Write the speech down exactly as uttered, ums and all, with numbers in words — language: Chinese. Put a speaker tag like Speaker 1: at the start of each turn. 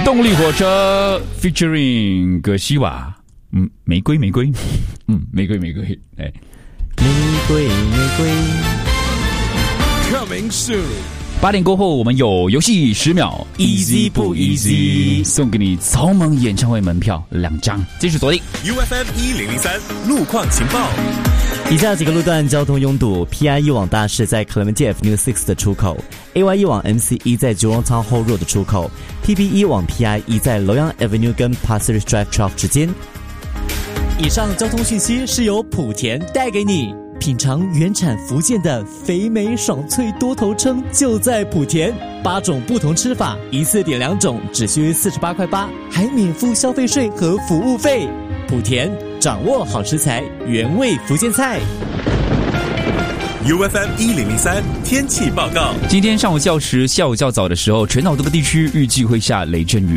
Speaker 1: 动力火车 featuring 葛西瓦，嗯，玫瑰玫瑰，嗯，玫瑰玫瑰，哎，
Speaker 2: 玫瑰玫瑰。
Speaker 3: Coming soon。
Speaker 1: 八点过后，我们有游戏十秒
Speaker 2: ，easy 不 easy，
Speaker 1: 送给你草蜢演唱会门票两张，继续锁定
Speaker 3: U F M 一零零三路况情报。
Speaker 2: 以下几个路段交通拥堵 ：P I 一往大市在 Clementi Avenue 六的出口 ；A Y 一往 M C 一在 Jurong Town Hall Road 的出口 ；P B 一往 P I 一在 Loyang Avenue 跟 Pasir Ris Drive twelve 之间。以上交通讯息是由莆田带给你。品尝原产福建的肥美爽脆多头称，就在莆田。八种不同吃法，一次点两种，只需四十八块八，还免付消费税和服务费。莆田掌握好食材，原味福建菜。
Speaker 3: U F M 一零零三天气报告。
Speaker 1: 今天上午较迟、下午较早的时候，全岛多个地区预计会下雷阵雨。